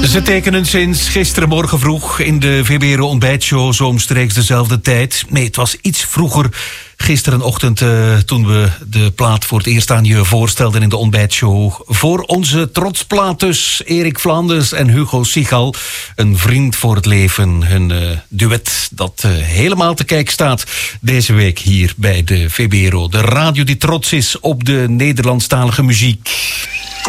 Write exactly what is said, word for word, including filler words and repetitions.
Ze tekenen sinds gisterenmorgen vroeg in de V B R O ontbijtshow zo omstreeks dezelfde tijd. Nee, het was iets vroeger. Gisterenochtend uh, toen we de plaat voor het eerst aan je voorstelden in de ontbijtshow. Voor onze trotsplaat dus, Erik Vlaanders en Hugo Sigal. Een vriend voor het leven. Een uh, duet dat uh, helemaal te kijk staat deze week hier bij de V B R O. De radio die trots is op de Nederlandstalige muziek.